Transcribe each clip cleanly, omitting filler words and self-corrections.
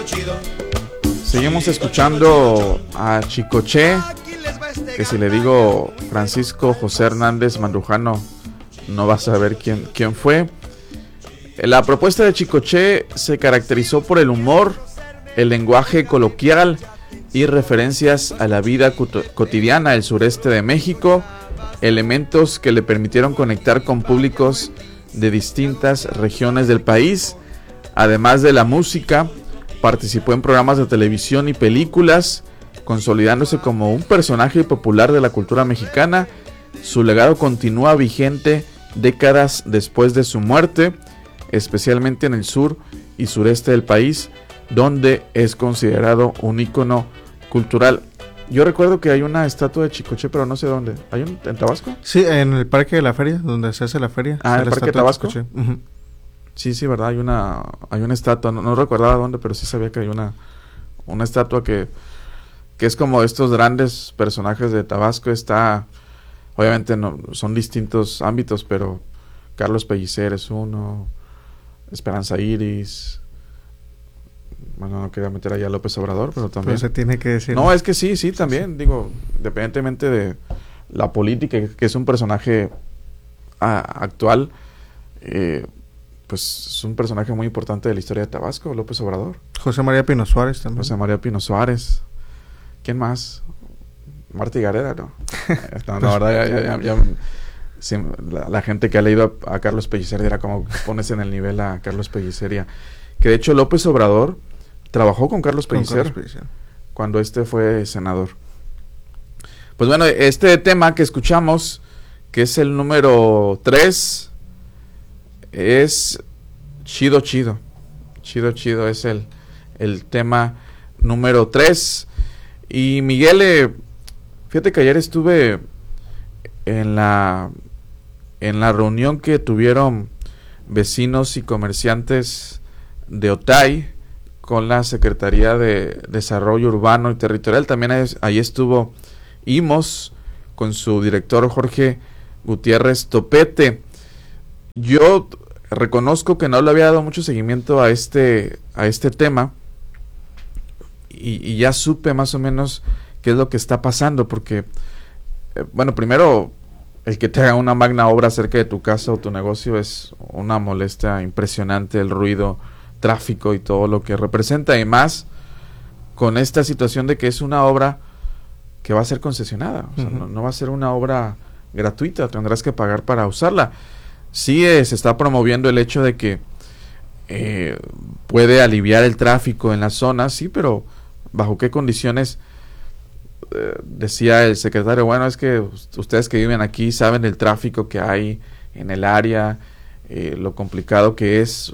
Seguimos escuchando a Chicoché, que si le digo Francisco José Hernández Mandujano, no vas a saber quién fue. La propuesta de Chicoché se caracterizó por el humor, el lenguaje coloquial y referencias a la vida cotidiana del sureste de México, elementos que le permitieron conectar con públicos de distintas regiones del país. Además de la música, participó en programas de televisión y películas, consolidándose como un personaje popular de la cultura mexicana. Su legado continúa vigente décadas después de su muerte, especialmente en el sur y sureste del país, donde es considerado un ícono cultural. Yo recuerdo que hay una estatua de Chicoché, pero no sé dónde. ¿Hay en Tabasco? Sí, en el Parque de la Feria, donde se hace la feria. Ah, ¿en el Parque de Tabasco? Uh-huh. Sí, verdad, hay una estatua, no recordaba dónde, pero sí sabía que hay una estatua que es como estos grandes personajes de Tabasco. Está, obviamente no, son distintos ámbitos, pero Carlos Pellicer es uno, Esperanza Iris, bueno, no quería meter allá a López Obrador, pero también... Pero se tiene que decir. No, es que sí, también, digo, independientemente de la política, que es un personaje actual, pues es un personaje muy importante de la historia de Tabasco, López Obrador. José María Pino Suárez también. José María Pino Suárez. ¿Quién más? Marta Gareda, ¿no? No, la verdad, ya sí, la gente que ha leído a Carlos Pellicer dirá como pones en el nivel a Carlos Pellicer. Que de hecho López Obrador trabajó con Carlos Pellicer cuando fue senador. Pues bueno, este tema que escuchamos, que es el número 3, es Chido Chido. Chido Chido es el tema número 3. Y Miguel, fíjate que ayer estuve en la reunión que tuvieron vecinos y comerciantes de Otay con la Secretaría de Desarrollo Urbano y Territorial. También ahí estuvo IMOS con su director Jorge Gutiérrez Topete. Yo reconozco que no le había dado mucho seguimiento a este tema y ya supe más o menos qué es lo que está pasando, porque bueno, primero, el que te haga una magna obra cerca de tu casa o tu negocio es una molestia impresionante, el ruido, tráfico y todo lo que representa, y más con esta situación de que es una obra que va a ser concesionada, o sea, no va a ser una obra gratuita, tendrás que pagar para usarla. Sí, se está promoviendo el hecho de que puede aliviar el tráfico en la zona, sí, pero ¿bajo qué condiciones? Decía el secretario, bueno, es que ustedes que viven aquí saben el tráfico que hay en el área, lo complicado que es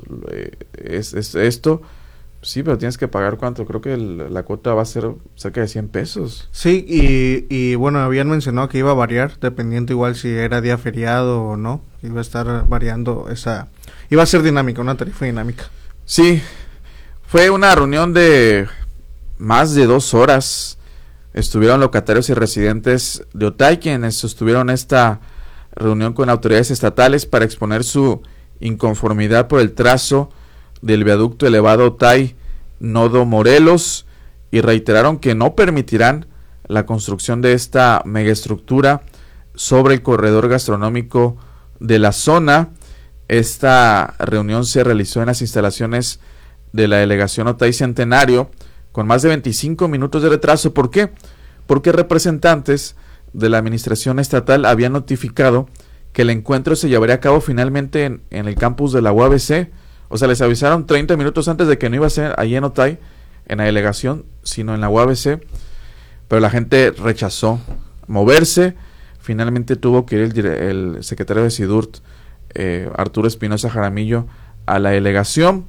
esto. Sí, pero tienes que pagar ¿cuánto? Creo que la cuota va a ser cerca de 100 pesos. Sí, y bueno, habían mencionado que iba a variar dependiendo igual si era día feriado o no. Iba a estar variando iba a ser dinámica, una tarifa dinámica. Sí, fue una reunión de más de 2 horas. Estuvieron locatarios y residentes de Otay quienes sostuvieron esta reunión con autoridades estatales para exponer su inconformidad por el trazo del viaducto elevado Otay Nodo Morelos, y reiteraron que no permitirán la construcción de esta megaestructura sobre el corredor gastronómico de la zona. Esta reunión se realizó en las instalaciones de la delegación Otay Centenario con más de 25 minutos de retraso. ¿Por qué? Porque representantes de la administración estatal habían notificado que el encuentro se llevaría a cabo finalmente en el campus de la UABC. O sea, les avisaron 30 minutos antes de que no iba a ser ahí en Otay, en la delegación, sino en la UABC. Pero la gente rechazó moverse. Finalmente tuvo que ir el secretario de SIDURT, Arturo Espinosa Jaramillo, a la delegación.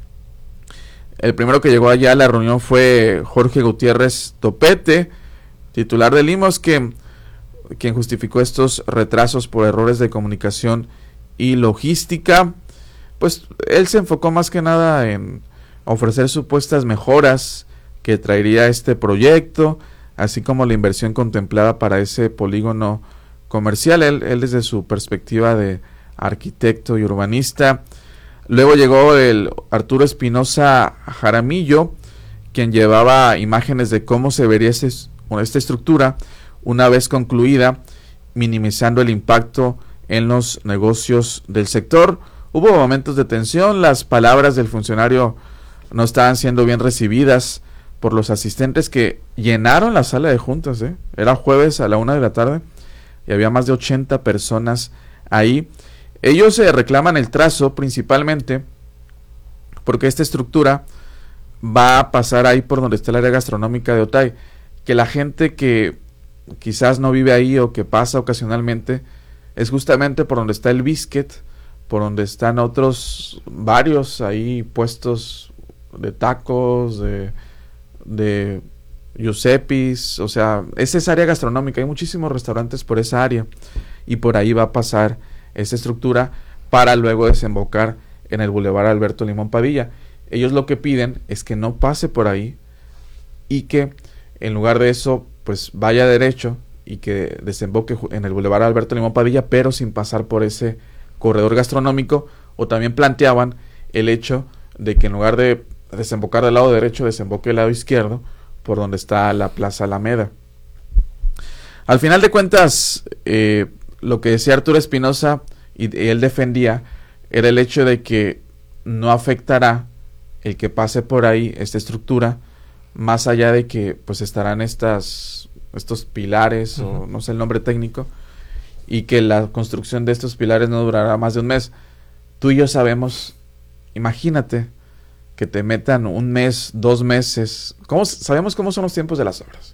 El primero que llegó allá a la reunión fue Jorge Gutiérrez Topete, titular del IMOS, quien justificó estos retrasos por errores de comunicación y logística. Pues él se enfocó más que nada en ofrecer supuestas mejoras que traería este proyecto, así como la inversión contemplada para ese polígono comercial. Él desde su perspectiva de arquitecto y urbanista. Luego llegó el Arturo Espinosa Jaramillo, quien llevaba imágenes de cómo se vería esta estructura una vez concluida, minimizando el impacto en los negocios del sector. Hubo momentos de tensión, las palabras del funcionario no estaban siendo bien recibidas por los asistentes que llenaron la sala de juntas. Era jueves a la 1 de la tarde y había más de 80 personas ahí. Ellos reclaman el trazo principalmente porque esta estructura va a pasar ahí por donde está el área gastronómica de Otay, que la gente que quizás no vive ahí o que pasa ocasionalmente es justamente por donde está el Biscuit, por donde están otros varios ahí puestos de tacos, de Giuseppe's, o sea, es esa área gastronómica, hay muchísimos restaurantes por esa área y por ahí va a pasar esta estructura para luego desembocar en el Boulevard Alberto Limón Padilla. Ellos lo que piden es que no pase por ahí y que en lugar de eso pues vaya derecho y que desemboque en el Boulevard Alberto Limón Padilla, pero sin pasar por ese corredor gastronómico. O también planteaban el hecho de que en lugar de desembocar del lado derecho, desemboque del lado izquierdo, por donde está la Plaza Alameda. Al final de cuentas, lo que decía Arturo Espinosa y él defendía era el hecho de que no afectará el que pase por ahí esta estructura, más allá de que pues estarán estos pilares, o no sé el nombre técnico, y que la construcción de estos pilares no durará más de un mes. Tú y yo sabemos, imagínate que te metan un mes, 2 meses, sabemos cómo son los tiempos de las obras,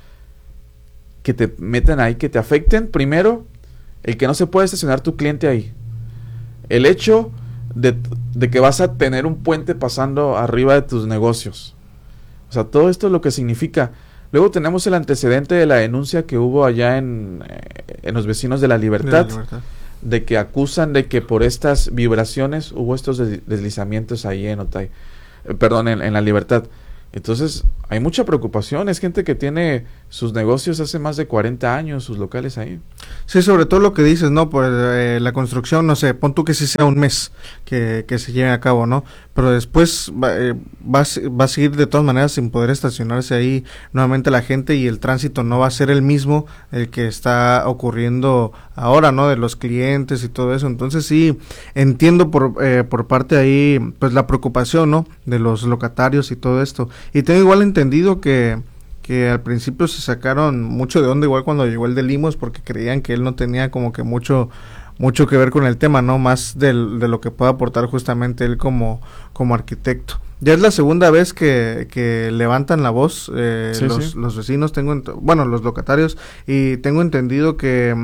que te metan ahí, que te afecten. Primero, el que no se puede estacionar tu cliente ahí, el hecho de que vas a tener un puente pasando arriba de tus negocios, o sea, todo esto es lo que significa. Luego tenemos el antecedente de la denuncia que hubo allá en los vecinos de La Libertad, de que acusan de que por estas vibraciones hubo estos deslizamientos ahí en Otay, en La Libertad. Entonces hay mucha preocupación, es gente que tiene sus negocios hace más de 40 años, sus locales ahí. Sí, sobre todo lo que dices, ¿no? Pues la construcción, no sé, pon tú que sí sea un mes que se lleve a cabo, ¿no? Pero después va a seguir de todas maneras sin poder estacionarse ahí nuevamente la gente, y el tránsito no va a ser el mismo el que está ocurriendo ahora, ¿no? De los clientes y todo eso. Entonces sí, entiendo por parte ahí, pues la preocupación, ¿no? De los locatarios y todo esto. Y tengo igual entendido que al principio se sacaron mucho de onda igual cuando llegó el de Limos, porque creían que él no tenía como que mucho que ver con el tema, ¿no? Más de lo que puede aportar justamente él como arquitecto. Ya es la segunda vez que levantan la voz los vecinos, los locatarios, y tengo entendido que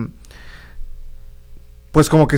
pues como que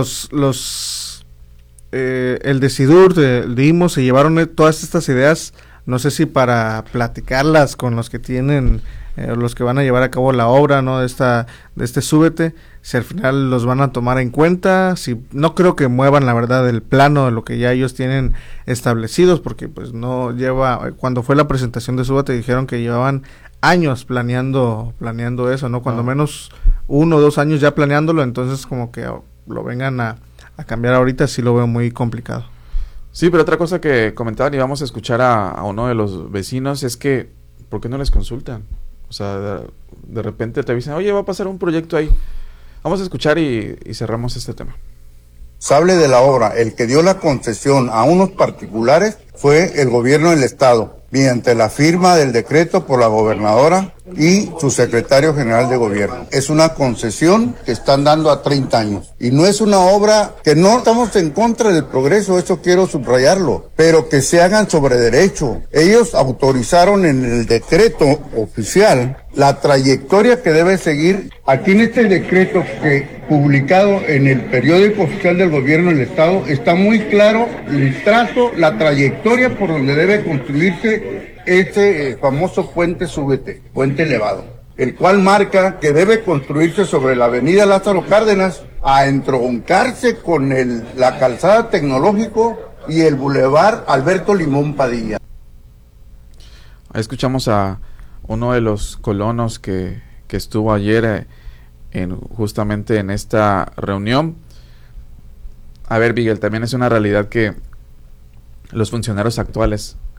el Decidur de Limos se llevaron todas estas ideas, no sé si para platicarlas con los que tienen, los que van a llevar a cabo la obra, ¿no? De este súbete, si al final los van a tomar en cuenta. Si no creo que muevan, la verdad, el plano de lo que ya ellos tienen establecidos, porque pues no lleva, cuando fue la presentación de súbete dijeron que llevaban años planeando eso, ¿no? Cuando menos 1 o 2 años ya planeándolo, entonces como que lo vengan a cambiar ahorita, sí lo veo muy complicado. Sí, pero otra cosa que comentaban, y vamos a escuchar a uno de los vecinos, es que ¿por qué no les consultan? O sea, de repente te avisan, oye, va a pasar un proyecto ahí. Vamos a escuchar y cerramos este tema. Sable de la obra, el que dio la concesión a unos particulares fue el gobierno del estado, mediante la firma del decreto por la gobernadora y su secretario general de gobierno. Es una concesión que están dando a 30 años. Y no es una obra que no estamos en contra del progreso, eso quiero subrayarlo, pero que se hagan sobre derecho. Ellos autorizaron en el decreto oficial la trayectoria que debe seguir. Aquí en este decreto que publicado en el periódico oficial del gobierno del estado está muy claro el trazo, la trayectoria por donde debe construirse este famoso puente súbete, puente elevado, el cual marca que debe construirse sobre la avenida Lázaro Cárdenas a entroncarse con la calzada Tecnológico y el bulevar Alberto Limón Padilla. Ahí escuchamos a uno de los colonos que estuvo ayer justamente en esta reunión. A ver, Miguel, también es una realidad que los funcionarios actuales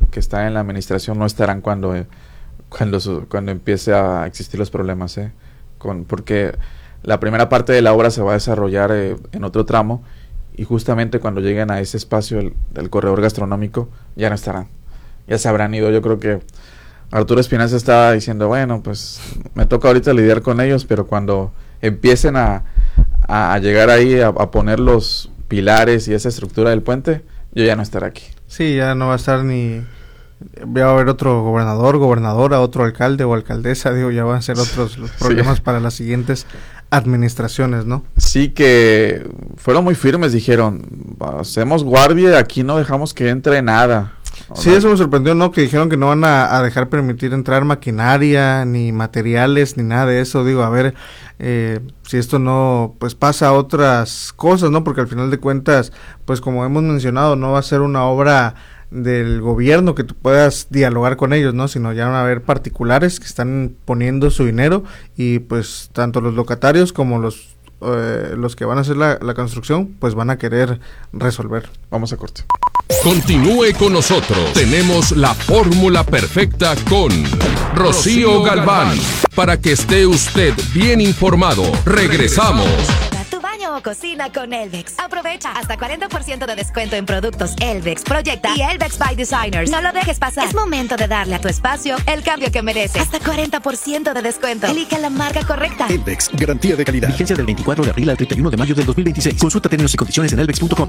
que está en la administración no estarán cuando empiece a existir los problemas, porque la primera parte de la obra se va a desarrollar en otro tramo, y justamente cuando lleguen a ese espacio del corredor gastronómico ya no estarán, ya se habrán ido. Yo creo que Arturo Espinaza estaba diciendo, bueno, pues me toca ahorita lidiar con ellos, pero cuando empiecen a llegar ahí a poner los pilares y esa estructura del puente, yo ya no estaré aquí. Sí, ya no va a estar ni... Va a haber otro gobernador, gobernadora, otro alcalde o alcaldesa, ya van a ser otros los problemas sí, para las siguientes administraciones, ¿no? Sí, que fueron muy firmes, dijeron, hacemos guardia, aquí no dejamos que entre nada. Sí, eso me sorprendió, ¿no? Que dijeron que no van a dejar permitir entrar maquinaria, ni materiales, ni nada de eso. A ver, si esto no, pues pasa a otras cosas, ¿no? Porque al final de cuentas, pues como hemos mencionado, no va a ser una obra del gobierno que tú puedas dialogar con ellos, ¿no? Sino ya van a haber particulares que están poniendo su dinero, y pues tanto los locatarios como los que van a hacer la construcción, pues van a querer resolver. Vamos a corte. Continúe con nosotros. Tenemos la fórmula perfecta con Rocío Galván, para que esté usted bien informado. Regresamos. Tu baño o cocina con Elvex. Aprovecha hasta 40% de descuento en productos Elvex, Proyecta y Elvex by Designers. No lo dejes pasar. Es momento de darle a tu espacio el cambio que merece. Hasta 40% de descuento. Elige la marca correcta. Elvex, garantía de calidad. Vigencia del 24 de abril al 31 de mayo del 2026. Consulta términos y condiciones en elvex.com.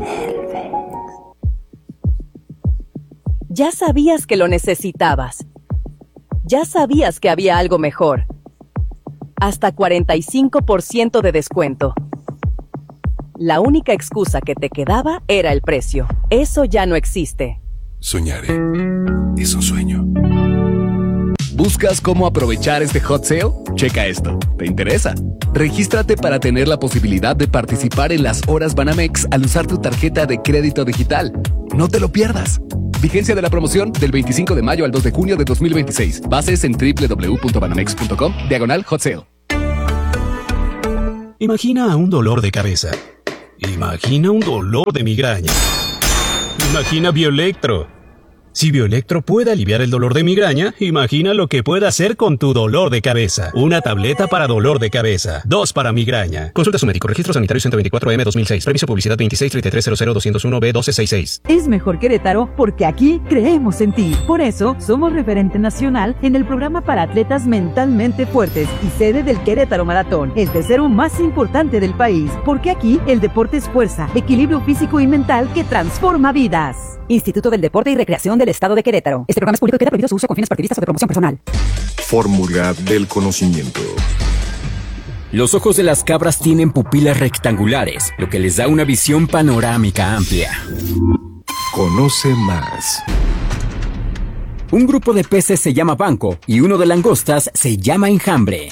Ya sabías que lo necesitabas. Ya sabías que había algo mejor. Hasta 45% de descuento. La única excusa que te quedaba era el precio. Eso ya no existe. Soñaré. Es un sueño. ¿Buscas cómo aprovechar este hot sale? Checa esto. ¿Te interesa? Regístrate para tener la posibilidad de participar en las horas Banamex al usar tu tarjeta de crédito digital. No te lo pierdas. Vigencia de la promoción del 25 de mayo al 2 de junio de 2026. Bases en www.banamex.com/hot sale. Imagina un dolor de cabeza. Imagina un dolor de migraña. Imagina Bioelectro. Si Bioelectro puede aliviar el dolor de migraña, imagina lo que puede hacer con tu dolor de cabeza. Una tableta para dolor de cabeza, 2 para migraña. Consulta a su médico. Registro sanitario 124M 2006. Permiso publicidad 2633000201B1266. Es mejor Querétaro porque aquí creemos en ti. Por eso, somos referente nacional en el programa para atletas mentalmente fuertes y sede del Querétaro Maratón, el tercero más importante del país. Porque aquí el deporte es fuerza, equilibrio físico y mental que transforma vidas. Instituto del Deporte y Recreación del Estado de Querétaro. Este programa es público y queda prohibido su uso con fines partidistas o de promoción personal. Fórmula del conocimiento. Los ojos de las cabras tienen pupilas rectangulares, lo que les da una visión panorámica amplia. Conoce más. Un grupo de peces se llama banco y uno de langostas se llama enjambre.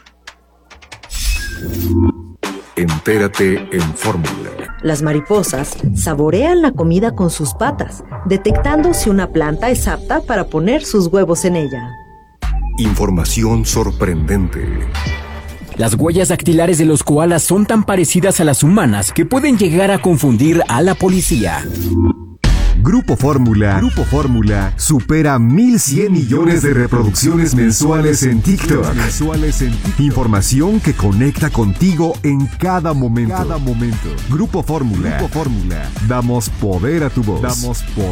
Entérate en Fórmula. Las mariposas saborean la comida con sus patas, detectando si una planta es apta para poner sus huevos en ella. Información sorprendente. Las huellas dactilares de los koalas son tan parecidas a las humanas que pueden llegar a confundir a la policía. Grupo Fórmula supera 1,100 millones de reproducciones mensuales en TikTok. Información que conecta contigo en cada momento. Grupo Fórmula. Damos poder a tu voz.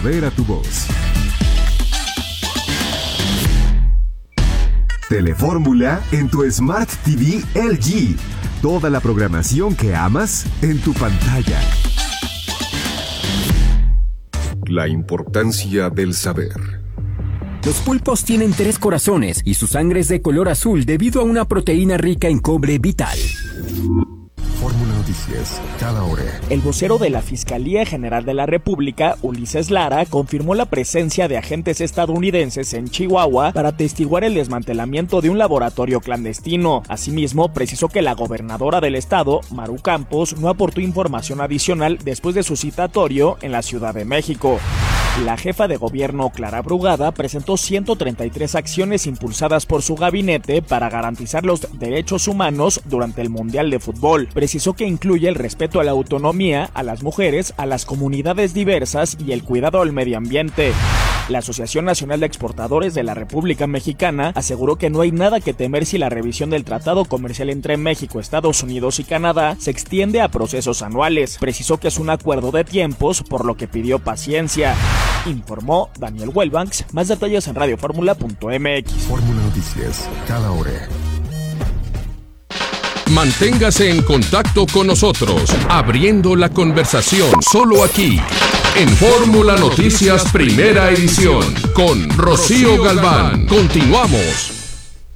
Telefórmula en tu Smart TV LG. Toda la programación que amas en tu pantalla. La importancia del saber. Los pulpos tienen 3 corazones y su sangre es de color azul debido a una proteína rica en cobre vital. Fórmula Noticias, cada hora. El vocero de la Fiscalía General de la República, Ulises Lara, confirmó la presencia de agentes estadounidenses en Chihuahua para atestiguar el desmantelamiento de un laboratorio clandestino. Asimismo, precisó que la gobernadora del estado, Maru Campos, no aportó información adicional después de su citatorio en la Ciudad de México. La jefa de gobierno, Clara Brugada, presentó 133 acciones impulsadas por su gabinete para garantizar los derechos humanos durante el Mundial de Fútbol. Precisó que incluye el respeto a la autonomía, a las mujeres, a las comunidades diversas y el cuidado al medio ambiente. La Asociación Nacional de Exportadores de la República Mexicana aseguró que no hay nada que temer si la revisión del Tratado Comercial entre México, Estados Unidos y Canadá se extiende a procesos anuales. Precisó que es un acuerdo de tiempos, por lo que pidió paciencia. Informó Daniel Wellbanks. Más detalles en radioformula.mx. Fórmula Noticias, cada hora. Manténgase en contacto con nosotros, abriendo la conversación solo aquí, en Fórmula Noticias Primera Edición, con Rocío Galván. Continuamos.